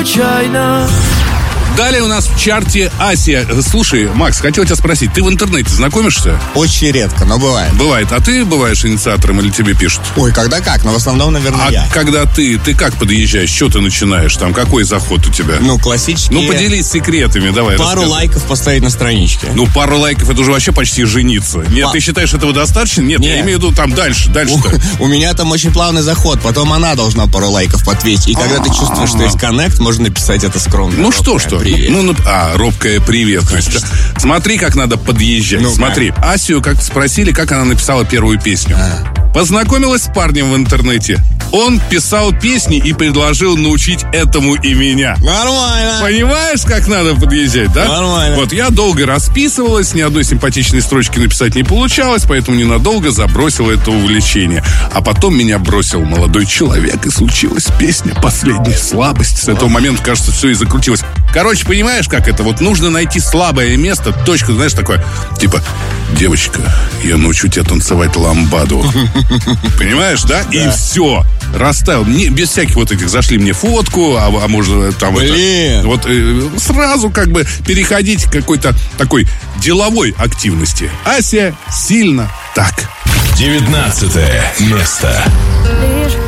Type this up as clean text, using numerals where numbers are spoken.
случайно. Далее у нас в чарте Ася. Слушай, Макс, хотел тебя спросить, ты в интернете знакомишься? Очень редко, но бывает. Бывает. А ты бываешь инициатором или тебе пишут? Ой, когда как, но в основном, наверное, я. А когда ты как подъезжаешь? Что ты начинаешь? Там какой заход у тебя? Ну, классический. Ну, поделись секретами, давай. Пару лайков поставить на страничке. Ну, пару лайков, это уже вообще почти жениться. Нет, ты считаешь, этого достаточно? Нет, я имею в виду там дальше-то. У меня там очень плавный заход, потом она должна пару лайков подветить. И когда ты чувствуешь, что есть коннект, можно написать это скромно. Ну что? Привет. Робкая приветность. Смотри, как надо подъезжать. Ну-ка. Смотри, Асю как спросили, как она написала первую песню. Познакомилась с парнем в интернете. Он писал песни и предложил научить этому и меня. Нормально. Понимаешь, как надо подъезжать, да? Нормально. Вот я долго расписывалась, ни одной симпатичной строчки написать не получалось, поэтому ненадолго забросила это увлечение. А потом меня бросил молодой человек, и случилась песня «Последняя слабость». С этого момента, кажется, все и закрутилось. Короче, понимаешь, как это? Вот нужно найти слабое место, точку, знаешь, такое, типа, девочка, я научу тебя танцевать ламбаду. Понимаешь, да? И все. Расставил. Без всяких вот этих зашли мне фотку, а может там сразу как бы переходить к какой-то такой деловой активности. Ася сильно так. 19 место. Лишь